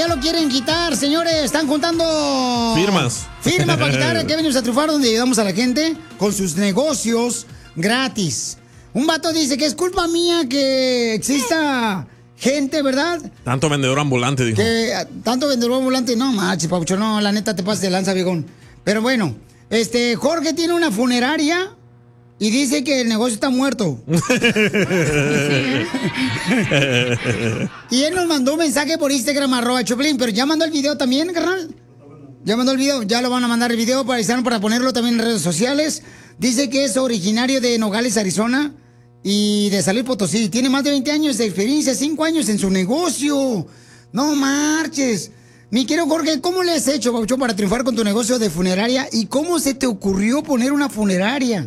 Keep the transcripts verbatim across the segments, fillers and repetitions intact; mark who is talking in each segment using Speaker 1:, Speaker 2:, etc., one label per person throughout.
Speaker 1: ya lo quieren quitar, señores. Están juntando
Speaker 2: firmas.
Speaker 1: Firmas para quitar a Kevin a triunfar, donde ayudamos a la gente con sus negocios gratis. Un vato dice que es culpa mía que exista gente, ¿verdad?
Speaker 2: Tanto vendedor ambulante, dijo.
Speaker 1: Que tanto vendedor ambulante, no, machi, Paucho, no, la neta te pasas de lanza, viejón. Pero bueno, este, Jorge tiene una funeraria y dice que el negocio está muerto. Y él nos mandó un mensaje por Instagram, arroba Choplin, pero ya mandó el video también, carnal. Ya mandó el video, ya lo van a mandar el video para, para ponerlo también en redes sociales. Dice que es originario de Nogales, Arizona, y de San Luis Potosí. Tiene más de veinte años de experiencia, cinco años en su negocio. No marches. Mi querido Jorge, ¿cómo le has hecho, Paucho, para triunfar con tu negocio de funeraria? ¿Y cómo se te ocurrió poner una funeraria?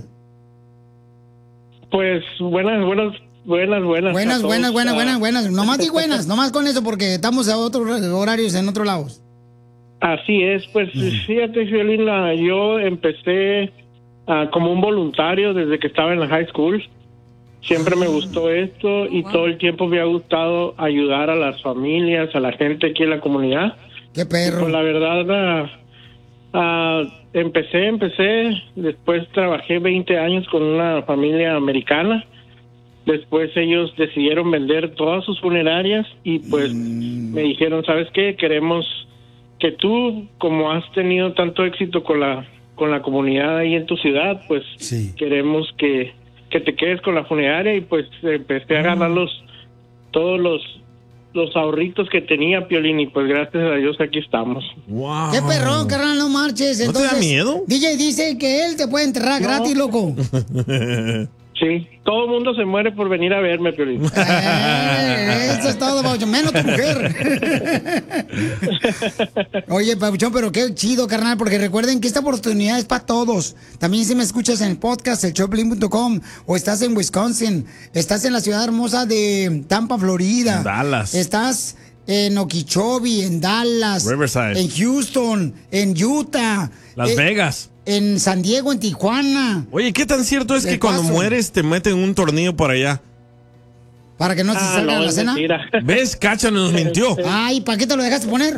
Speaker 3: Pues buenas, buenas, buenas, buenas.
Speaker 1: Buenas, buenas, buenas, buenas, buenas. Nomás di buenas, nomás con eso porque estamos a otros horarios en otros lados.
Speaker 3: Así es, pues fíjate, Fiolina, yo empecé uh, como un voluntario desde que estaba en la high school. Siempre me gustó esto y todo el tiempo me ha gustado ayudar a las familias, a la gente aquí en la comunidad.
Speaker 1: ¡Qué perro!
Speaker 3: Y pues la verdad, uh, uh, empecé, empecé, después trabajé veinte años con una familia americana. Después ellos decidieron vender todas sus funerarias y pues mm. me dijeron, ¿sabes qué? Queremos que tú, como has tenido tanto éxito con la con la comunidad ahí en tu ciudad, pues sí. queremos que, que te quedes con la funeraria. Y pues empecé a ganar los, todos los los ahorritos que tenía, Piolín, y pues gracias a Dios aquí estamos.
Speaker 1: Wow. ¡Qué perrón, carnal, no marches! Entonces,
Speaker 2: ¿no te da miedo?
Speaker 1: D J dice que él te puede enterrar no. gratis, loco.
Speaker 3: Sí, todo el mundo se muere por venir a verme, Piolín.
Speaker 1: Eh, eso es todo, Pauchón, menos tu mujer. Oye, Pauchón, pero qué chido, carnal, porque recuerden que esta oportunidad es para todos. También si me escuchas en el podcast, el choplin punto com, o estás en Wisconsin, estás en la ciudad hermosa de Tampa, Florida.
Speaker 2: En Dallas.
Speaker 1: Estás en Okeechobee, en Dallas.
Speaker 2: Riverside.
Speaker 1: En Houston, en Utah.
Speaker 2: Las
Speaker 1: eh,
Speaker 2: Vegas.
Speaker 1: En San Diego, en Tijuana.
Speaker 2: Oye, ¿qué tan cierto es que cuando mueres te meten un tornillo por allá?
Speaker 1: Para que no se ah, salga no, la cena. Mentira.
Speaker 2: ¿Ves? Cacha nos mintió.
Speaker 1: Ay, ¿para qué te lo dejaste poner?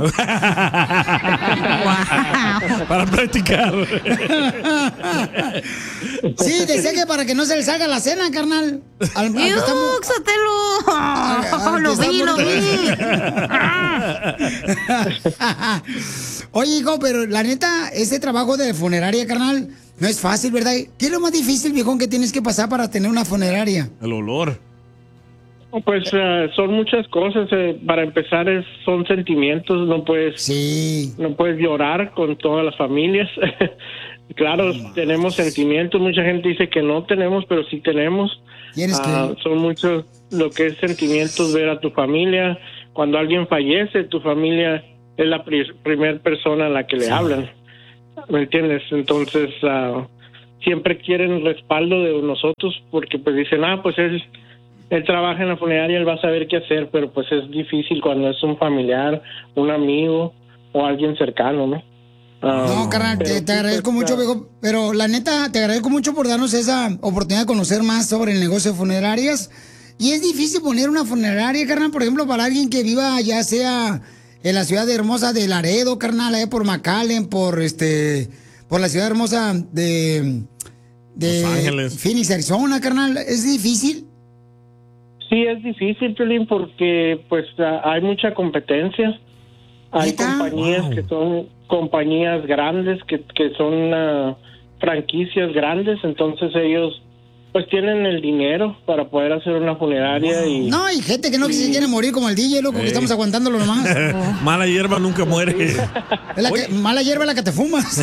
Speaker 2: Para practicar.
Speaker 1: Sí, decía que para que no se le salga la cena, carnal. Al, al
Speaker 4: estamos... Lo vi, lo vi.
Speaker 1: Oye, hijo, pero la neta, ese trabajo de funeraria, carnal, no es fácil, ¿verdad? ¿Qué es lo más difícil, viejón, que tienes que pasar para tener una funeraria?
Speaker 2: El olor.
Speaker 3: Pues uh, son muchas cosas. Eh, para empezar, es, son sentimientos. No puedes,
Speaker 1: sí.
Speaker 3: no puedes llorar con todas las familias. Claro, oh, tenemos sentimientos. Mucha gente dice que no tenemos, pero sí tenemos.
Speaker 1: ¿Tienes uh, que?
Speaker 3: Son muchos lo que es sentimientos, ver a tu familia. Cuando alguien fallece, tu familia es la pri- primer persona a la que le sí. hablan. ¿Me entiendes? Entonces, uh, siempre quieren respaldo de nosotros porque pues dicen, ah, pues es... él trabaja en la funeraria, él va a saber qué hacer, pero pues es difícil cuando es un familiar, un amigo o alguien cercano, ¿no?
Speaker 1: Um, no, carnal, te, te agradezco mucho, viejo, pero la neta, te agradezco mucho por darnos esa oportunidad de conocer más sobre el negocio de funerarias. Y es difícil poner una funeraria, carnal, por ejemplo, para alguien que viva ya sea en la ciudad hermosa de Laredo, carnal, allá por McAllen, por este, por la ciudad hermosa de, de
Speaker 2: Los Ángeles,
Speaker 1: Phoenix, Arizona, carnal, ¿es difícil?
Speaker 3: Sí, es difícil, Piolín, porque pues uh, hay mucha competencia. Hay
Speaker 1: ¿Neta?
Speaker 3: compañías wow. que son compañías grandes, que, que son uh, franquicias grandes, entonces ellos pues tienen el dinero para poder hacer una funeraria. Wow. y
Speaker 1: No, hay gente que no y... se quiere morir como el D J, loco, hey. que estamos aguantándolo nomás.
Speaker 2: Mala hierba nunca muere.
Speaker 1: Es la que, mala hierba es la que te fumas.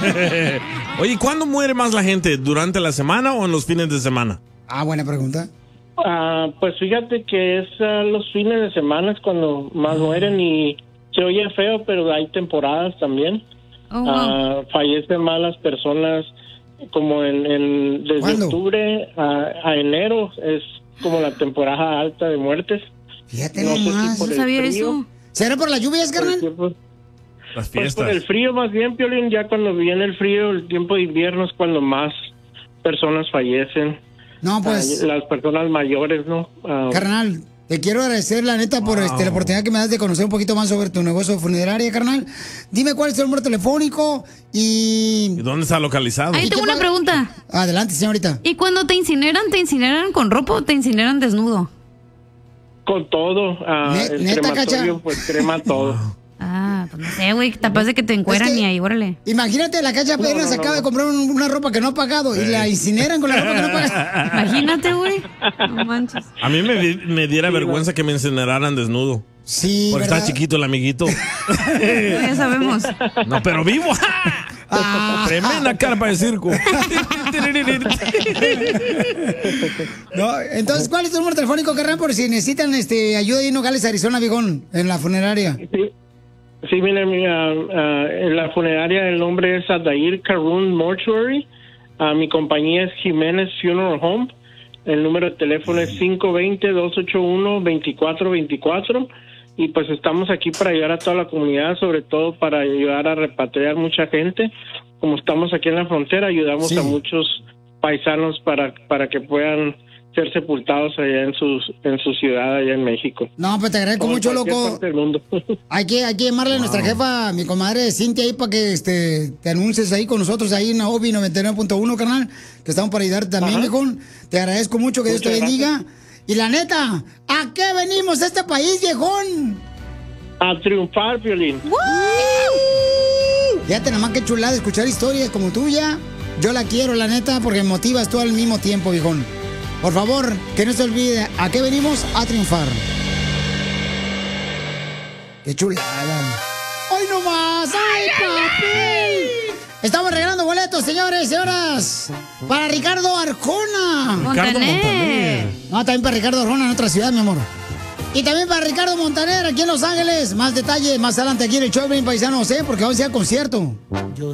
Speaker 2: Oye, ¿cuándo muere más la gente? ¿Durante la semana o en los fines de semana?
Speaker 1: Ah, buena pregunta.
Speaker 3: Uh, pues fíjate que es uh, los fines de semana es cuando más mueren y se oye feo, pero hay temporadas también. Oh, wow. uh, fallecen más las personas como en, en desde ¿Cuándo? octubre a, a enero es como la temporada alta de muertes.
Speaker 1: Fíjate no nomás,
Speaker 4: no sabía frío, eso.
Speaker 1: ¿Será por las lluvias, carnal?
Speaker 2: Las
Speaker 3: Pues
Speaker 2: fiestas.
Speaker 3: por el frío más bien, Piolín, ya cuando viene el frío, el tiempo de invierno es cuando más personas fallecen.
Speaker 1: No, pues...
Speaker 3: Uh, las personas mayores, ¿no? Uh,
Speaker 1: carnal, Te quiero agradecer, la neta, por
Speaker 2: Wow.
Speaker 1: este, la oportunidad que me das de conocer un poquito más sobre tu negocio de funeraria, carnal. Dime cuál es tu número telefónico y...
Speaker 2: ¿Y dónde está localizado?
Speaker 4: Ahí tengo una pregunta.
Speaker 1: Adelante, señorita.
Speaker 4: ¿Y cuando te incineran, te incineran con ropa o te incineran desnudo?
Speaker 3: Con todo. ah,
Speaker 1: Ne-
Speaker 3: el
Speaker 1: neta,
Speaker 3: crematorio,
Speaker 1: Cacha.
Speaker 3: pues crema todo.
Speaker 4: Ah, pues no sé, güey, capaz de que te encueran
Speaker 1: Es que-
Speaker 4: y ahí, órale.
Speaker 1: Imagínate, la Cacha apenas
Speaker 3: no, no,
Speaker 1: acaba
Speaker 3: no.
Speaker 1: de comprar un- una ropa que no ha pagado y la incineran con la ropa que no ha pagado.
Speaker 4: Imagínate, güey. No manches.
Speaker 2: A mí me, di- me diera vergüenza que me incineraran desnudo.
Speaker 1: Sí,
Speaker 2: Porque
Speaker 1: ¿verdad?
Speaker 2: está chiquito el amiguito.
Speaker 4: Ya sabemos.
Speaker 2: No, pero vivo.
Speaker 1: Ah.
Speaker 2: Tremenda carpa de circo.
Speaker 1: No, entonces, ¿cuál es tu número telefónico, carnal? Por si necesitan este, ayuda ahí en Nogales, Arizona, viejón, en la funeraria.
Speaker 3: Sí, sí mire, mi, ah, ah, en la funeraria el nombre es Adair Carun Mortuary. Ah, mi compañía es Jiménez Funeral Home. El número de teléfono es cinco dos cero, dos ocho uno, dos cuatro dos cuatro. Y pues estamos aquí para ayudar a toda la comunidad, sobre todo para ayudar a repatriar mucha gente. Como estamos aquí en la frontera, ayudamos
Speaker 1: Sí.
Speaker 3: a muchos paisanos para, para que puedan ser sepultados allá en, sus, en su ciudad, allá en México.
Speaker 1: No, pues te agradezco
Speaker 3: Como en
Speaker 1: mucho,
Speaker 3: cualquier
Speaker 1: loco.
Speaker 3: parte del mundo.
Speaker 1: Hay que, hay que llamarle a nuestra jefa, mi comadre Cintia, ahí para que este, te anuncies ahí con nosotros, ahí en Obi noventa y nueve punto uno, carnal, que estamos para ayudarte también,
Speaker 3: Ajá.
Speaker 1: viejón. Te agradezco mucho, que Dios te
Speaker 3: Muchas
Speaker 1: bendiga. Y la neta, ¿a qué venimos a este país, viejón?
Speaker 3: A triunfar, Violín.
Speaker 1: Fíjate nada más que chulada escuchar historias como tuya. Yo la quiero, la neta, porque me motivas tú al mismo tiempo, viejón. Por favor, que no se olvide, ¿a qué venimos? A triunfar. ¡Qué chulada! ¡Hoy no más! ¡Ay, papi! Estamos regalando boletos, señores y señoras, para Ricardo Arjona.
Speaker 2: Ricardo
Speaker 4: Montaner.
Speaker 2: Montaner.
Speaker 1: No, también para Ricardo Arjona en otra ciudad, mi amor. Y también para Ricardo Montaner aquí en Los Ángeles. Más detalle más adelante aquí en el show, bien paisanos, ¿eh? Porque vamos a ir al concierto. Yo